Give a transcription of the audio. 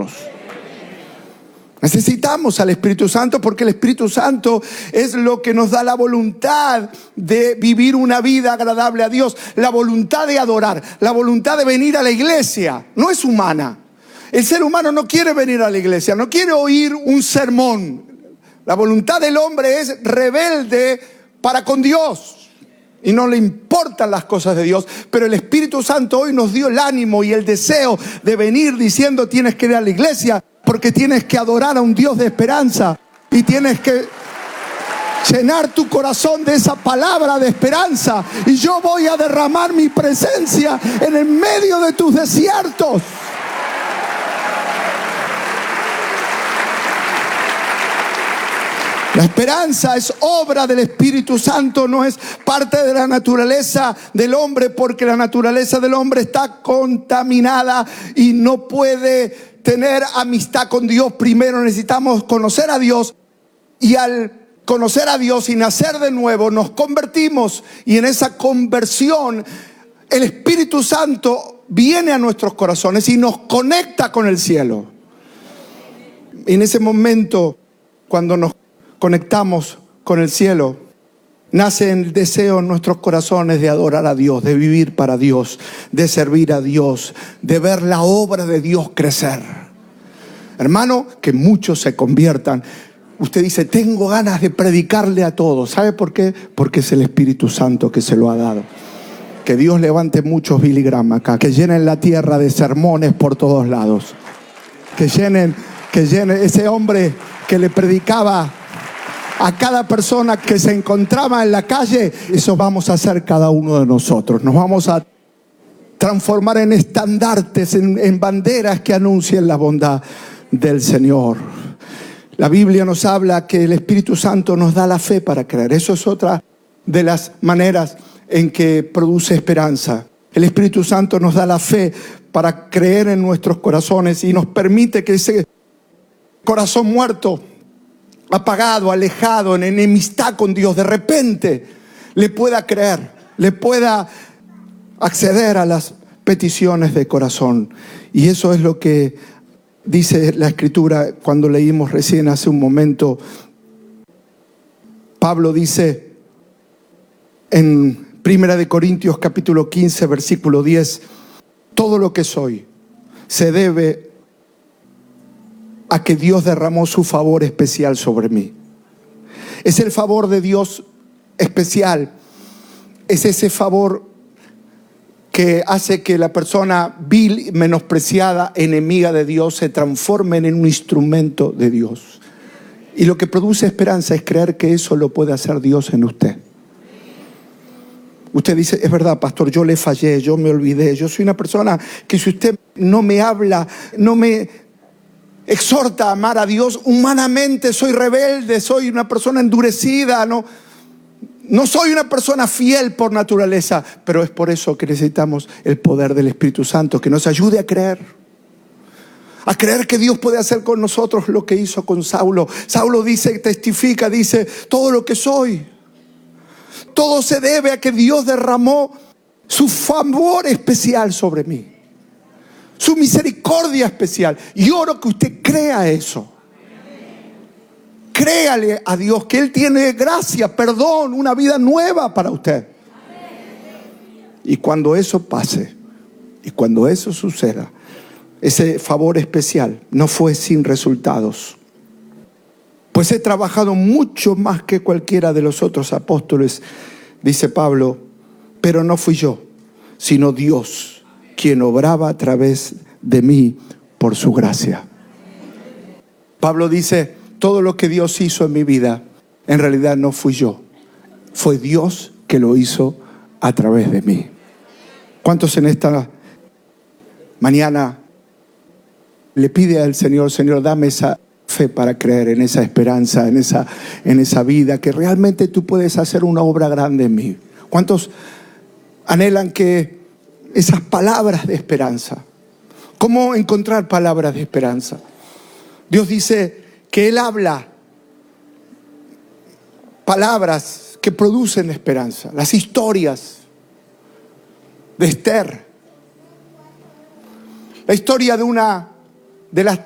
nosotros. Necesitamos al Espíritu Santo porque el Espíritu Santo es lo que nos da la voluntad de vivir una vida agradable a Dios, la voluntad de adorar, la voluntad de venir a la iglesia. No es humana. El ser humano no quiere venir a la iglesia, no quiere oír un sermón. La voluntad del hombre es rebelde para con Dios y no le importan las cosas de Dios. Pero el Espíritu Santo hoy nos dio el ánimo y el deseo de venir diciendo: tienes que ir a la iglesia porque tienes que adorar a un Dios de esperanza y tienes que llenar tu corazón de esa palabra de esperanza. Y yo voy a derramar mi presencia en el medio de tus desiertos. La esperanza es obra del Espíritu Santo, no es parte de la naturaleza del hombre, porque la naturaleza del hombre está contaminada y no puede tener amistad con Dios. Primero necesitamos conocer a Dios, y al conocer a Dios y nacer de nuevo nos convertimos, y en esa conversión el Espíritu Santo viene a nuestros corazones y nos conecta con el cielo. En ese momento, cuando nos conectamos con el cielo, nace el deseo en nuestros corazones de adorar a Dios, de vivir para Dios, de servir a Dios, de ver la obra de Dios crecer. Hermano, que muchos se conviertan. Usted dice: tengo ganas de predicarle a todos. ¿Sabe por qué? Porque es el Espíritu Santo que se lo ha dado. Que Dios levante muchos Billy Graham acá, que llenen la tierra de sermones por todos lados. Que llenen ese hombre que le predicaba a cada persona que se encontraba en la calle. Eso vamos a hacer cada uno de nosotros. Nos vamos a transformar en estandartes, en banderas que anuncien la bondad del Señor. La Biblia nos habla que el Espíritu Santo nos da la fe para creer. Eso es otra de las maneras en que produce esperanza. El Espíritu Santo nos da la fe para creer en nuestros corazones y nos permite que ese corazón muerto, apagado, alejado, en enemistad con Dios, de repente le pueda creer, le pueda acceder a las peticiones de corazón. Y eso es lo que dice la Escritura cuando leímos recién hace un momento. Pablo dice en 1 Corintios capítulo 15 versículo 10: todo lo que soy se debe a que Dios derramó su favor especial sobre mí. Es el favor de Dios especial. Es ese favor que hace que la persona vil, menospreciada, enemiga de Dios, se transforme en un instrumento de Dios. Y lo que produce esperanza es creer que eso lo puede hacer Dios en usted. Usted dice: es verdad, pastor, yo le fallé, yo me olvidé, yo soy una persona que si usted no me habla, no me exhorta a amar a Dios, humanamente soy rebelde, soy una persona endurecida, no soy una persona fiel por naturaleza. Pero es por eso que necesitamos el poder del Espíritu Santo, que nos ayude a creer que Dios puede hacer con nosotros lo que hizo con Saulo. Saulo dice, testifica, dice: todo lo que soy, todo se debe a que Dios derramó su favor especial sobre mí, su misericordia especial. Y oro que usted crea eso. Créale a Dios que Él tiene gracia, perdón, una vida nueva para usted. Y cuando eso pase, y cuando eso suceda, ese favor especial no fue sin resultados. Pues he trabajado mucho más que cualquiera de los otros apóstoles, dice Pablo, pero no fui yo, sino Dios, quien obraba a través de mí por su gracia. Pablo dice: todo lo que Dios hizo en mi vida, en realidad no fui yo, fue Dios que lo hizo a través de mí. ¿Cuántos en esta mañana le pide al Señor: Señor, dame esa fe para creer en esa esperanza, en esa vida, que realmente tú puedes hacer una obra grande en mí? ¿Cuántos anhelan que esas palabras de esperanza? ¿Cómo encontrar palabras de esperanza? Dios dice que Él habla palabras que producen esperanza. Las historias de Esther, la historia de las